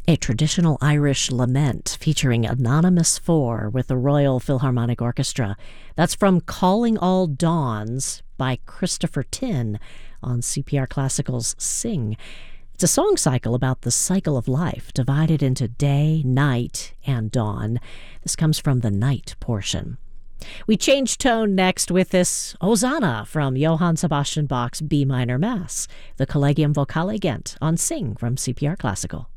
A traditional Irish lament featuring Anonymous Four with the Royal Philharmonic Orchestra. That's from Calling All Dawns by Christopher Tin on CPR Classical's Sing. It's a song cycle about the cycle of life, divided into day, night, and dawn. This comes from the night portion. We change tone next with this Hosanna from Johann Sebastian Bach's B minor Mass, the Collegium Vocale Gent on Sing from CPR Classical.